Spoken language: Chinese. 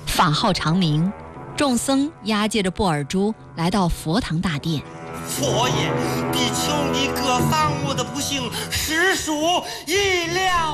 法号长明。众僧押解着布尔珠来到佛堂大殿。 佛爷，比丘尼各房屋的不幸实属意料。